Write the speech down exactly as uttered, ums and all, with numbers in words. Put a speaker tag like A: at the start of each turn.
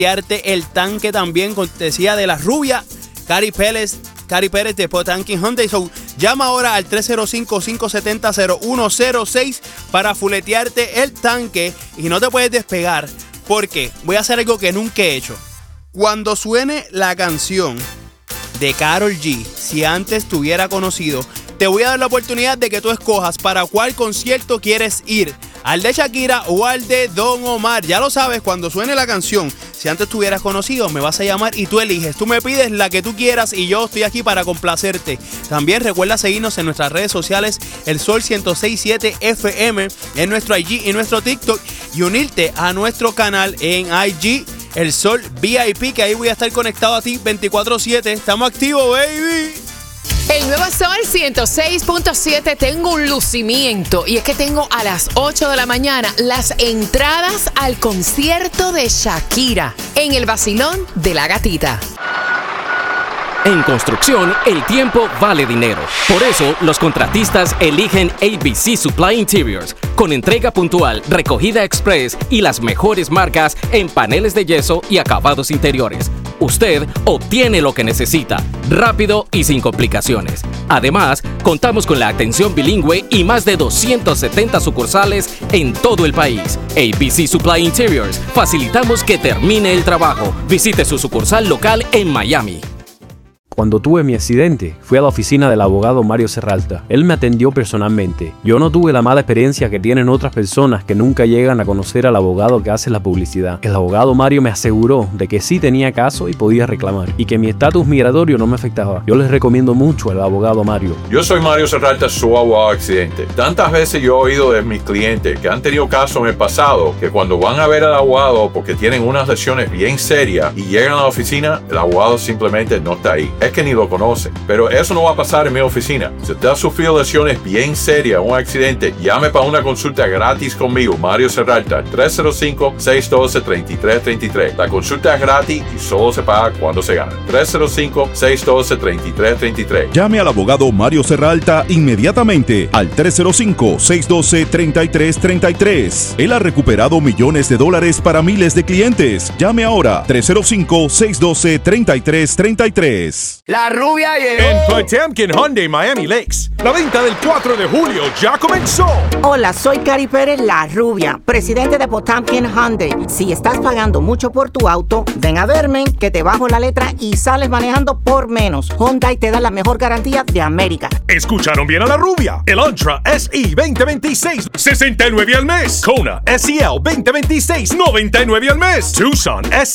A: el tanque también, cortesía de la rubia Cari Pérez, Cari Pérez de Potemkin Hyundai. So, llama ahora al tres cero cinco, cinco siete cero, cero uno cero seis para fuletearte el tanque y no te puedes despegar porque voy a hacer algo que nunca he hecho. Cuando suene la canción de Karol G, si antes te hubiera conocido, te voy a dar la oportunidad de que tú escojas para cuál concierto quieres ir. Al de Shakira o al de Don Omar. Ya lo sabes, cuando suene la canción, si antes te hubieras conocido, me vas a llamar y tú eliges. Tú me pides la que tú quieras y yo estoy aquí para complacerte. También recuerda seguirnos en nuestras redes sociales, El Sol ciento seis punto siete F M, en nuestro I G y nuestro TikTok, y unirte a nuestro canal en I G, El Sol V I P, que ahí voy a estar conectado a ti veinticuatro siete. Estamos activos, baby.
B: El Nuevo Sol ciento seis punto siete, tengo un lucimiento y es que tengo a las ocho de la mañana las entradas al concierto de Shakira en el Vacilón de la Gatita.
C: En construcción, el tiempo vale dinero. Por eso, los contratistas eligen A B C Supply Interiors, con entrega puntual, recogida express y las mejores marcas en paneles de yeso y acabados interiores. Usted obtiene lo que necesita, rápido y sin complicaciones. Además, contamos con la atención bilingüe y más de doscientas setenta sucursales en todo el país. A B C Supply Interiors, facilitamos que termine el trabajo. Visite su sucursal local en Miami.
D: Cuando tuve mi accidente, fui a la oficina del abogado Mario Serralta. Él me atendió personalmente. Yo no tuve la mala experiencia que tienen otras personas que nunca llegan a conocer al abogado que hace la publicidad. El abogado Mario me aseguró de que sí tenía caso y podía reclamar, y que mi estatus migratorio no me afectaba. Yo les recomiendo mucho al abogado Mario.
E: Yo soy Mario Serralta, su abogado de accidente. Tantas veces yo he oído de mis clientes que han tenido casos en el pasado, que cuando van a ver al abogado porque tienen unas lesiones bien serias y llegan a la oficina, el abogado simplemente no está ahí. Es que ni lo conocen. Pero eso no va a pasar en mi oficina. Si usted ha sufrido lesiones bien serias, un accidente, llame para una consulta gratis conmigo, Mario Serralta, tres cero cinco, seis uno dos, tres tres tres tres. La consulta es gratis y solo se paga cuando se gana. tres cero cinco, seis uno dos, tres tres tres tres.
F: Llame al abogado Mario Serralta inmediatamente al tres cero cinco, seis uno dos, tres tres tres tres. Él ha recuperado millones de dólares para miles de clientes. Llame ahora, tres cero cinco, seis uno dos, tres tres tres tres.
G: La rubia llegó.
H: En Potemkin Hyundai Miami Lakes, la venta del cuatro de julio ya comenzó.
I: Hola, soy Cari Pérez, la rubia, presidente de Potemkin Hyundai. Si estás pagando mucho por tu auto, ven a verme, que te bajo la letra y sales manejando por menos. Hyundai te da la mejor garantía de América.
H: Escucharon bien a la rubia. El Elantra S E veinte veintiséis, sesenta y nueve al mes. Kona S E L veinte veintiséis, noventa y nueve al mes. Tucson S